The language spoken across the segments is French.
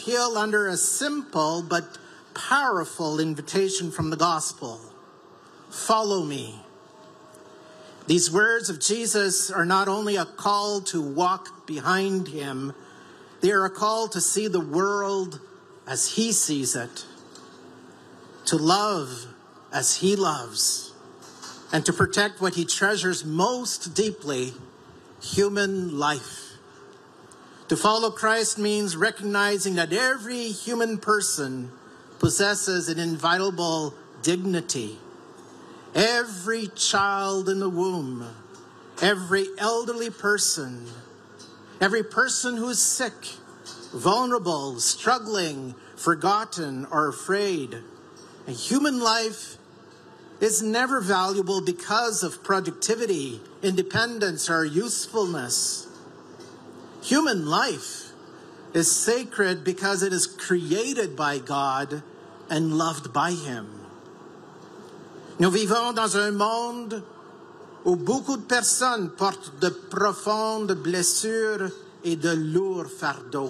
kill under a simple but powerful invitation from the gospel. Follow me. These words of Jesus are not only a call to walk behind him, they are a call to see the world as he sees it, to love as he loves, and to protect what he treasures most deeply, human life. To follow Christ means recognizing that every human person possesses an inviolable dignity. Every child in the womb, every elderly person, every person who is sick, vulnerable, struggling, forgotten, or afraid. A human life is never valuable because of productivity, independence, or usefulness. Human life is sacred because it is created by God and loved by him. Nous vivons dans un monde où beaucoup de personnes portent de profondes blessures et de lourds fardeaux.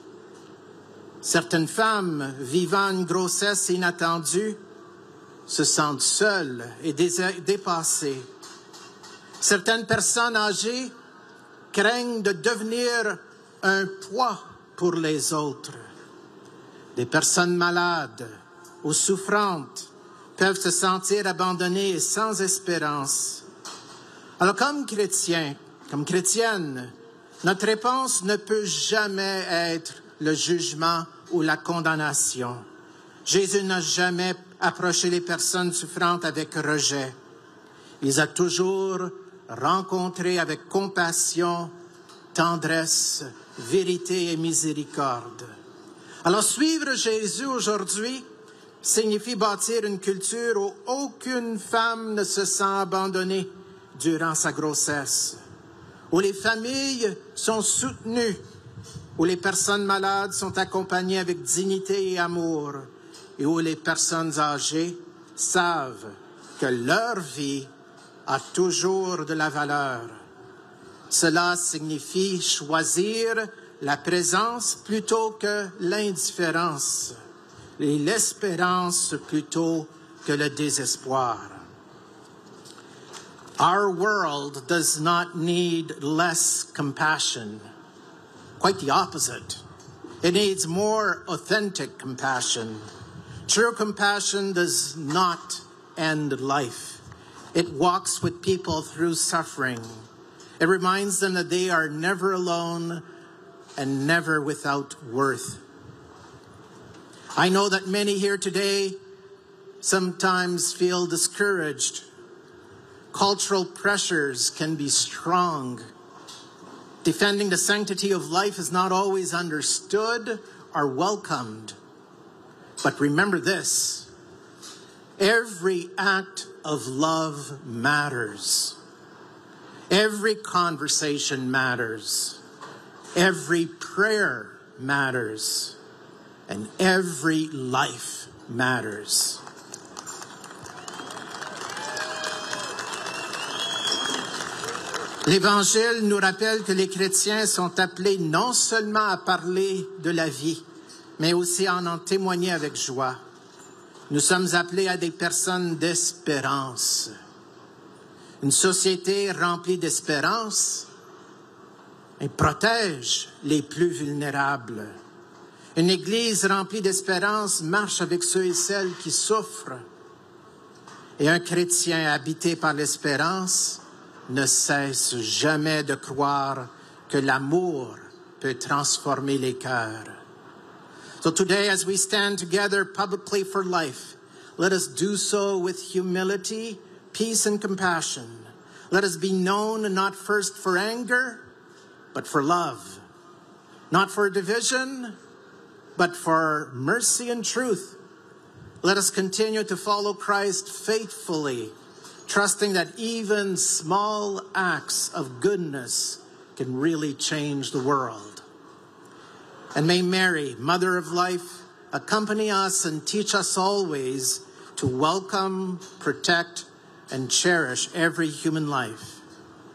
Certaines femmes vivant une grossesse inattendue se sentent seules et dépassées. Certaines personnes âgées craignent de devenir un poids pour les autres. Des personnes malades ou souffrantes peuvent se sentir abandonnés et sans espérance. Alors comme chrétiens, comme chrétiennes, notre réponse ne peut jamais être le jugement ou la condamnation. Jésus n'a jamais approché les personnes souffrantes avec rejet. Il les a toujours rencontrées avec compassion, tendresse, vérité et miséricorde. Alors suivre Jésus aujourd'hui signifie bâtir une culture où aucune femme ne se sent abandonnée durant sa grossesse, où les familles sont soutenues, où les personnes malades sont accompagnées avec dignité et amour, et où les personnes âgées savent que leur vie a toujours de la valeur. Cela signifie choisir la présence plutôt que l'indifférence, et l'espérance plutôt que le désespoir. Our world does not need less compassion. Quite the opposite. It needs more authentic compassion. True compassion does not end life. It walks with people through suffering. It reminds them that they are never alone and never without worth. I know that many here today sometimes feel discouraged. Cultural pressures can be strong. Defending the sanctity of life is not always understood or welcomed. But remember this: every act of love matters. Every conversation matters. Every prayer matters. And every life matters. L'Évangile nous rappelle que les chrétiens sont appelés non seulement à parler de la vie, mais aussi à en témoigner avec joie. Nous sommes appelés à des personnes d'espérance. Une société remplie d'espérance protège les plus vulnérables. Une Église remplie d'espérance marche avec ceux et celles qui souffrent. Et un chrétien habité par l'espérance ne cesse jamais de croire que l'amour peut transformer les cœurs. So today, as we stand together publicly for life, let us do so with humility, peace, and compassion. Let us be known not first for anger, but for love. Not for division, but for mercy and truth. Let us continue to follow Christ faithfully, trusting that even small acts of goodness can really change the world. And may Mary, Mother of Life, accompany us and teach us always to welcome, protect, and cherish every human life.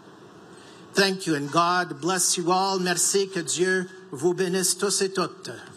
Thank you, and God bless you all. Merci, que Dieu vous bénisse tous et toutes.